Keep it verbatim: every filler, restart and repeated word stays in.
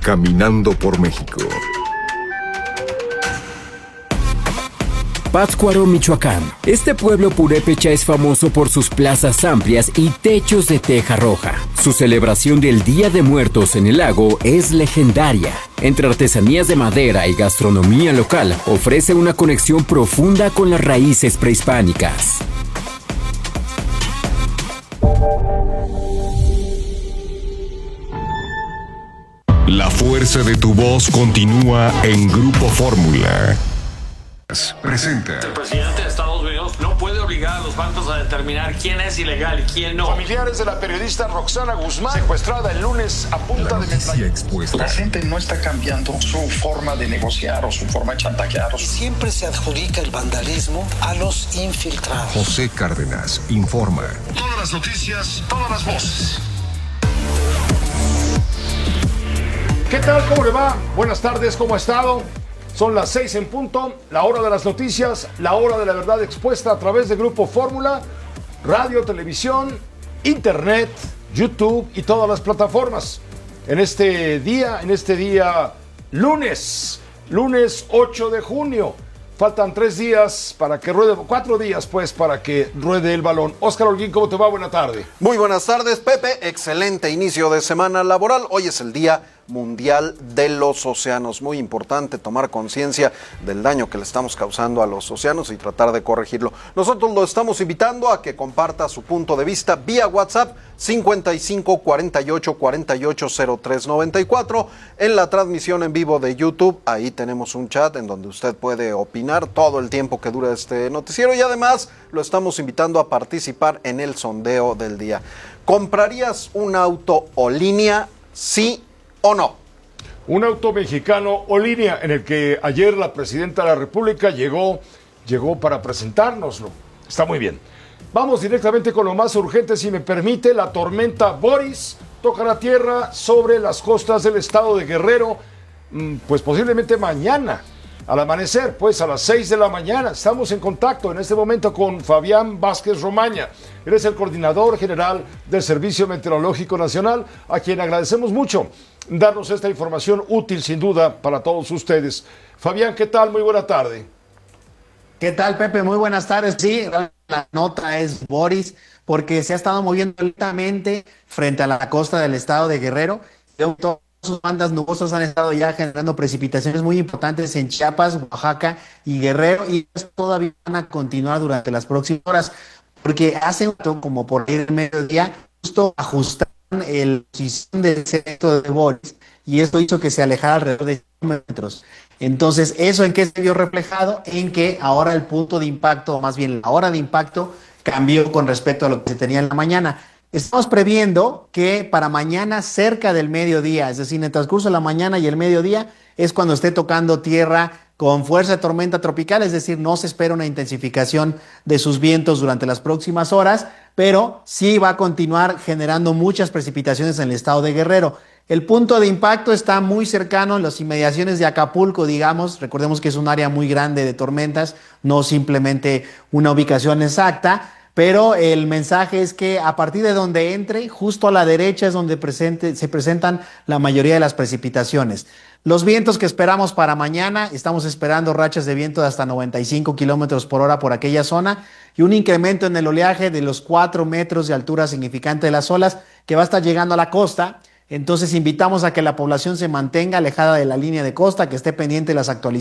Caminando por México. Pátzcuaro, Michoacán. Este pueblo purépecha es famoso por sus plazas amplias y techos de teja roja. Su celebración del Día de Muertos en el lago es legendaria. Entre artesanías de madera y gastronomía local, ofrece una conexión profunda con las raíces prehispánicas. La fuerza de tu voz continúa en Grupo Fórmula. Presenta. El presidente de Estados Unidos no puede obligar a los bancos a determinar quién es ilegal y quién no. Familiares de la periodista Roxana Guzmán, secuestrada el lunes a punta de Noticia expuesta. La gente no está cambiando su forma de negociar o su forma de chantajear. Siempre se adjudica el vandalismo a los infiltrados. José Cárdenas informa. Todas las noticias, todas las voces. ¿Qué tal? ¿Cómo le va? Buenas tardes, ¿cómo ha estado? Son las seis en punto, la hora de las noticias, la hora de la verdad expuesta a través de Grupo Fórmula, radio, televisión, internet, YouTube y todas las plataformas. En este día, en este día lunes, lunes ocho de junio, faltan tres días para que ruede, cuatro días pues para que ruede el balón. Óscar Holguín, ¿cómo te va? Buena tarde. Muy buenas tardes, Pepe. Excelente inicio de semana laboral. Hoy es el Día Mundial de los Océanos. Muy importante tomar conciencia del daño que le estamos causando a los océanos y tratar de corregirlo. Nosotros lo estamos invitando a que comparta su punto de vista vía WhatsApp cincuenta y cinco cuarenta y ocho cuarenta y ocho cero tres noventa y cuatro. En la transmisión en vivo de YouTube, ahí tenemos un chat en donde usted puede opinar todo el tiempo que dura este noticiero y además lo estamos invitando a participar en el sondeo del día. ¿Comprarías un auto o línea? Sí ¿o no? Un auto mexicano o línea en el que ayer la presidenta de la República llegó, llegó para presentárnoslo. Está muy bien. Vamos directamente con lo más urgente, si me permite. La tormenta Boris toca la tierra sobre las costas del estado de Guerrero, pues posiblemente mañana, al amanecer, pues a las seis de la mañana. Estamos en contacto en este momento con Fabián Vázquez Romaña. Él es el coordinador general del Servicio Meteorológico Nacional, a quien agradecemos mucho darnos esta información útil, sin duda, para todos ustedes. Fabián, ¿qué tal? Muy buena tarde. ¿Qué tal, Pepe? Muy buenas tardes. Sí, la nota es Boris, porque se ha estado moviendo lentamente frente a la costa del estado de Guerrero. Todas sus bandas nubosas han estado ya generando precipitaciones muy importantes en Chiapas, Oaxaca y Guerrero, y todavía van a continuar durante las próximas horas, porque hace un rato, como por ahí el mediodía, justo ajustaron el posición del centro de Boris, y esto hizo que se alejara alrededor de cien metros. Entonces, ¿eso en qué se vio reflejado? En que ahora el punto de impacto, o más bien la hora de impacto, cambió con respecto a lo que se tenía en la mañana. Estamos previendo que para mañana cerca del mediodía, es decir, en el transcurso de la mañana y el mediodía, es cuando esté tocando tierra con fuerza de tormenta tropical, es decir, no se espera una intensificación de sus vientos durante las próximas horas, pero sí va a continuar generando muchas precipitaciones en el estado de Guerrero. El punto de impacto está muy cercano en las inmediaciones de Acapulco, digamos. Recordemos que es un área muy grande de tormentas, no simplemente una ubicación exacta, pero el mensaje es que a partir de donde entre, justo a la derecha es donde presente, se presentan la mayoría de las precipitaciones. Los vientos que esperamos para mañana, estamos esperando rachas de viento de hasta noventa y cinco kilómetros por hora por aquella zona y un incremento en el oleaje de los cuatro metros de altura significante de las olas que va a estar llegando a la costa. Entonces invitamos a que la población se mantenga alejada de la línea de costa, que esté pendiente de las actualizaciones